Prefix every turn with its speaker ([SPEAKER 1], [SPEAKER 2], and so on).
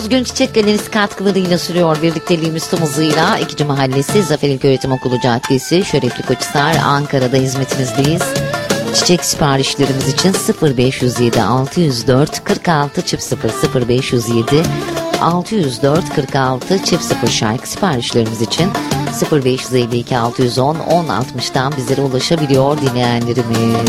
[SPEAKER 1] Gün Çiçek Galerisi katkılarıyla sürüyor birlikteliğimiz tüm hızıyla. 2. Mahallesi Zafer İlköğretim Okulu Caddesi, Şerefli Koçhisar, Ankara'da hizmetinizdeyiz. Çiçek siparişlerimiz için 0507 604 46 00 0507 604 46 00 şarkı siparişlerimiz için 0552 610 1060'dan bizlere ulaşabiliyor dinleyenlerimiz.